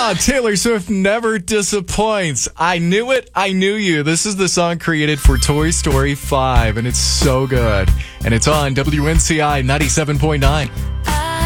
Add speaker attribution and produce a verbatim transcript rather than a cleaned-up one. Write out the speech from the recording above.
Speaker 1: Ah, Taylor Swift never disappoints. I knew it. I knew you. This is the song created for Toy Story five, and it's so good. And it's on W N C I ninety-seven point nine.